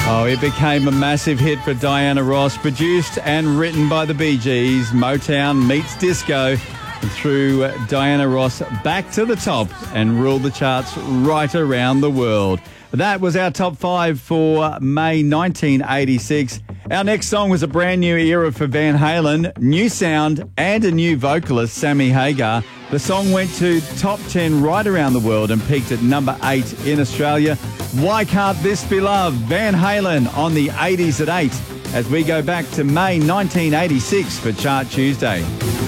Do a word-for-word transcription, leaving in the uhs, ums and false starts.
Oh, it became a massive hit for Diana Ross, produced and written by the Bee Gees. Motown meets disco, and threw Diana Ross back to the top and ruled the charts right around the world. That was our top five for May nineteen eighty-six. Our next song was a brand new era for Van Halen, new sound and a new vocalist, Sammy Hagar. The song went to top ten right around the world and peaked at number eight in Australia. Why Can't This Be Love? Van Halen on the eighties at eight as we go back to May nineteen eighty-six for Chart Tuesday.